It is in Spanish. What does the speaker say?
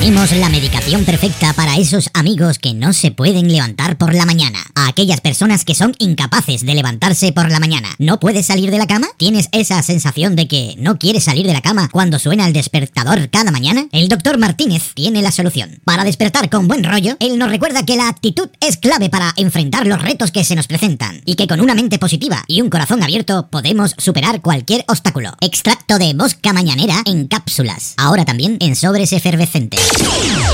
Tenemos la medicación perfecta para esos amigos que no se pueden levantar por la mañana. A aquellas personas que son incapaces de levantarse por la mañana. ¿No puedes salir de la cama? ¿Tienes esa sensación de que no quieres salir de la cama cuando suena el despertador cada mañana? El Dr. Martínez tiene la solución. Para despertar con buen rollo, él nos recuerda que la actitud es clave para enfrentar los retos que se nos presentan y que con una mente positiva y un corazón abierto podemos superar cualquier obstáculo. Extracto de bosca mañanera en cápsulas. Ahora también en sobres efervescentes.